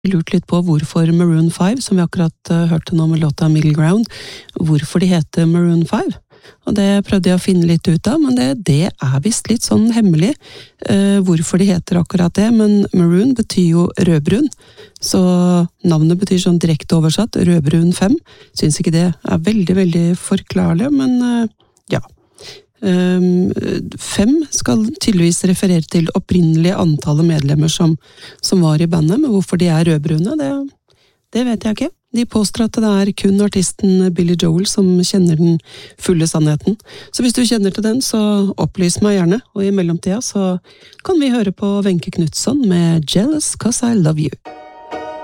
lurt litt på hvorfor Maroon 5, som vi akkurat hørte nå med låta Middle Ground, hvorfor de heter Maroon 5. Og det prøvde jeg å finne litt ut av, men det er visst litt sånn hemmelig hvorfor de heter akkurat det, men Maroon betyr jo rødbrun, så navnet betyr sånn direkte oversatt, rødbrun 5. Synes ikke det er veldig, veldig forklarlig, men ja. 5 skal tydeligvis referere til opprinnelige antallet medlemmer som var i bandet, men hvorfor de er rødbrune, det vet jeg ikke. De påstår at det er kun artisten Billy Joel som kjenner den fulle sannheten. Så hvis du kjenner til den, så opplys meg gjerne, og i mellomtida så kan vi høre på Wenche Knutsson med Jealous 'Cause I Love You.